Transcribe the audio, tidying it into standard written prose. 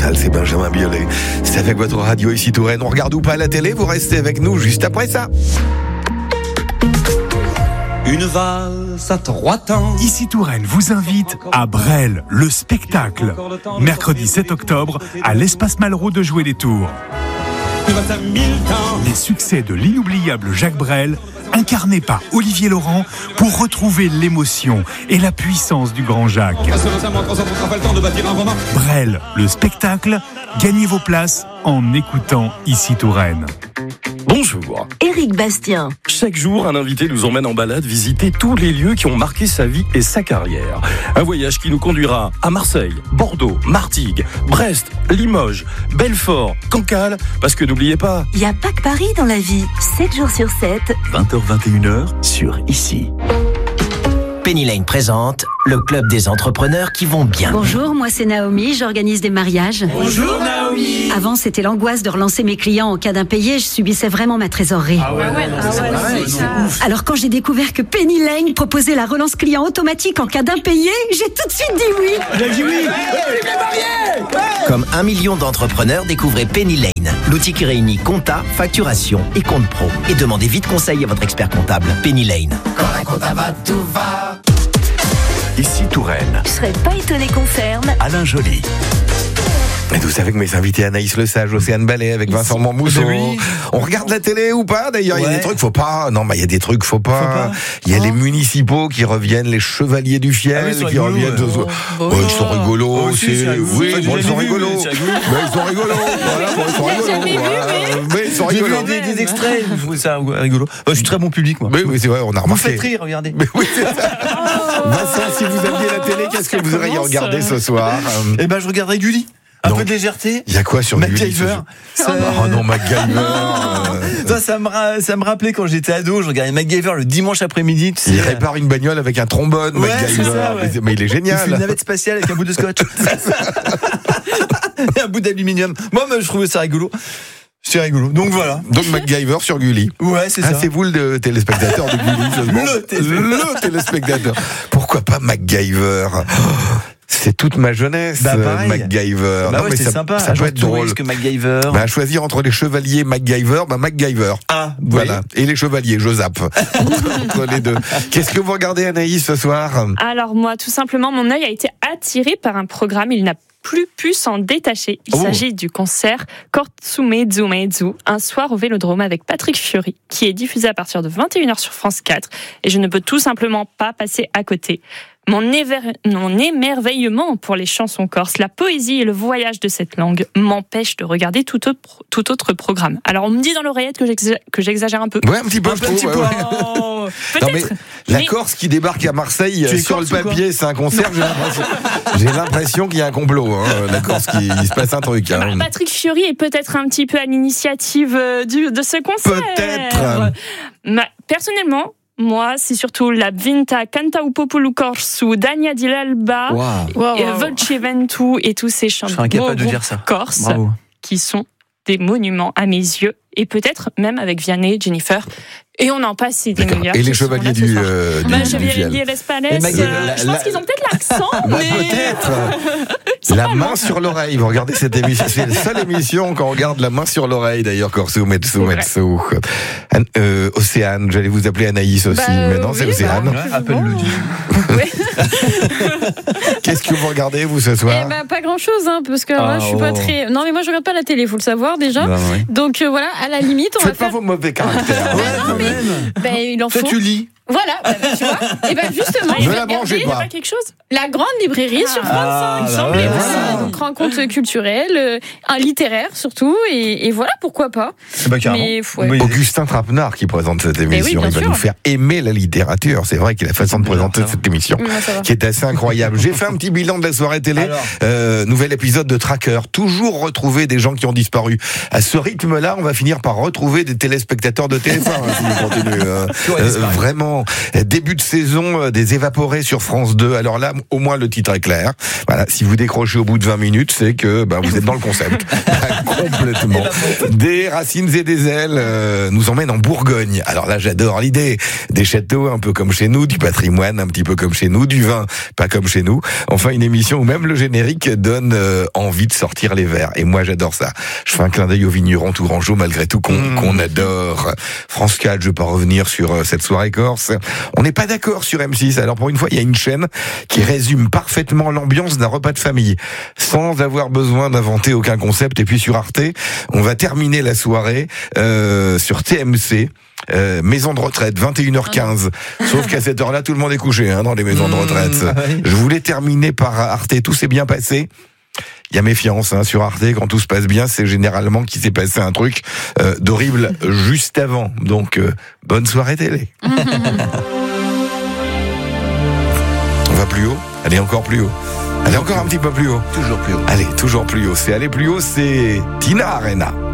matinale, c'est Benjamin Biolay. C'est avec votre radio ici Touraine. On regarde ou pas la télé, vous restez avec nous juste après ça. Une valse à 3 temps. Ici Touraine vous invite à Brel, le spectacle. Mercredi 7 octobre, à l'Espace Malraux de Jouer-les-Tours. Les succès de l'inoubliable Jacques Brel, incarné par Olivier Laurent, pour retrouver l'émotion et la puissance du grand Jacques. Brel, le spectacle, gagnez vos places en écoutant Ici Touraine. Bonjour. Éric Bastien. Chaque jour, un invité nous emmène en balade visiter tous les lieux qui ont marqué sa vie et sa carrière. Un voyage qui nous conduira à Marseille, Bordeaux, Martigues, Brest, Limoges, Belfort, Cancale, parce que n'oubliez pas... Il n'y a pas que Paris dans la vie. 7 jours sur 7. 20h-21h sur Ici. Penny Lane présente le club des entrepreneurs qui vont bien. Bonjour, moi c'est Naomi, j'organise des mariages. Bonjour Naomi. Avant, c'était l'angoisse de relancer mes clients en cas d'impayé, je subissais vraiment ma trésorerie. Alors quand j'ai découvert que Penny Lane proposait la relance client automatique en cas d'impayé, j'ai tout de suite dit oui. Comme 1 million d'entrepreneurs, découvrez Penny Lane, l'outil qui réunit compta, facturation et compte pro. Et demandez vite conseil à votre expert comptable. Penny Lane. Quand un compta va, tout va. Ici Touraine, Je serais pas étonné qu'on ferme. Alain Joly. Et vous savez que mes invités Anaïs Le Sage, Océane Ballet avec Vincent Montmousson. On regarde la télé ou pas d'ailleurs? Il y a des trucs faut pas. Non, mais il y a des trucs faut pas. Il y a les municipaux qui reviennent, les chevaliers du fiel qui reviennent. Ils sont rigolos. Ils sont rigolos. Mais ils sont rigolos. Mais ils sont rigolos. J'ai vu des extraits. Je trouve ça rigolo. Je suis très bon public, moi. Oui, c'est vrai, on a remarqué. Vous faites rire, regardez. Mais oui, c'est ça. Vincent, si vous aviez la télé, qu'est-ce que vous auriez regardé ce soir? Eh ben, je regarderais Gulli. Un peu de légèreté. Il y a quoi sur MacGyver? Oh non, MacGyver. Ça me rappelait quand j'étais ado, je regardais MacGyver le dimanche après-midi. Tu sais, il répare une bagnole avec un trombone, MacGyver. Ça, ouais. Mais il est génial. Il fait une navette spatiale avec un bout de scotch. Et un bout d'aluminium. Moi, je trouvais ça rigolo. C'est rigolo. Donc voilà. Donc MacGyver sur Gulli. Ouais, c'est ça. C'est vous le téléspectateur de Gulli. Le téléspectateur. Pourquoi pas MacGyver? C'est toute ma jeunesse, MacGyver. Bah ouais, c'est sympa. Ça peut être drôle. Que MacGyver. À choisir entre les chevaliers MacGyver, MacGyver. Ah, voilà. Et les chevaliers, je zappe. Entre les deux. Qu'est-ce que vous regardez, Anaïs, ce soir? Alors moi, tout simplement, mon œil a été attiré par un programme. Il n'a plus pu s'en détacher. Il s'agit du concert Kortsume Zumezu, un soir au Vélodrome avec Patrick Fiori, qui est diffusé à partir de 21h sur France 4. Et je ne peux tout simplement pas passer à côté. Mon émerveillement pour les chansons corses, la poésie et le voyage de cette langue m'empêchent de regarder tout autre programme. Alors on me dit dans l'oreillette que j'exagère un peu. Ouais, un petit peu, Peut-être. Non, mais la Corse qui débarque à Marseille, sur le papier, c'est un concert, j'ai l'impression qu'il y a un complot. La Corse, il se passe un truc. Patrick Fiori est peut-être un petit peu à l'initiative de ce concert. Peut-être. Personnellement, moi, c'est surtout la Vinta Cantau Populu Corsu, Dania di l'Alba, Volce Ventu et tous ces chants corses qui sont des monuments à mes yeux, et peut-être même avec Vianney, Jennifer, et on en passe des meilleurs. Et les chevaliers du Chevaliers l'Espalès, je pense qu'ils ont peut-être l'accent, mais... Peut-être. La main sur l'oreille, vous regardez cette émission, c'est la seule émission qu'on regarde la main sur l'oreille d'ailleurs, Corsu Metsu. Océane, j'allais vous appeler Anaïs aussi, mais non, c'est Océane. Appelle-le. Qu'est-ce que vous regardez vous ce soir? Pas grand-chose, parce que moi je suis pas très... Non mais moi je regarde pas la télé, faut le savoir déjà. Donc voilà, à la limite on va faire... Faites pas vos mauvais caractères. Il en faut... Toi tu lis. Voilà, tu vois. Et justement, ne la branchez pas. Quelque chose. La grande librairie sur France 5, il me semblait aussi. Donc rencontre culturelle, un littéraire surtout, et voilà, pourquoi pas. Mais Augustin Trapenard qui présente cette émission, il va nous faire aimer la littérature. C'est vrai qu'il a la façon de présenter cette émission qui est assez incroyable. J'ai fait un petit bilan de la soirée télé. Nouvel épisode de Tracker. Toujours retrouver des gens qui ont disparu. À ce rythme-là, on va finir par retrouver des téléspectateurs de TF1 si on continue. Vraiment. Début de saison des évaporés sur France 2. Alors là, au moins le titre est clair. Voilà, si vous décrochez au bout de 20 minutes. minutes, c'est que vous êtes dans le concept. Complètement. Des racines et des ailes nous emmènent en Bourgogne. Alors là, j'adore l'idée. Des châteaux un peu comme chez nous, du patrimoine un petit peu comme chez nous, du vin pas comme chez nous. Enfin, une émission où même le générique donne envie de sortir les verres. Et moi, j'adore ça. Je fais un clin d'œil aux vignerons tourangeaux, malgré tout, qu'on adore. France 4, je vais pas revenir sur cette soirée corse. On n'est pas d'accord sur M6. Alors pour une fois, il y a une chaîne qui résume parfaitement l'ambiance d'un repas de famille, sans avoir besoin d'inventer aucun concept. Et puis sur Arte, on va terminer la soirée sur TMC. Maison de retraite, 21h15. Sauf qu'à cette heure-là, tout le monde est couché dans les maisons de retraite. Je voulais terminer par Arte. Tout s'est bien passé. Il y a méfiance sur Arte, quand tout se passe bien, c'est généralement qu'il s'est passé un truc d'horrible juste avant. Donc, bonne soirée télé. On va plus haut? Allez, encore plus haut. Allez, encore un petit peu plus haut. Toujours plus haut. Allez, toujours plus haut. C'est aller plus haut, c'est Tina Arena.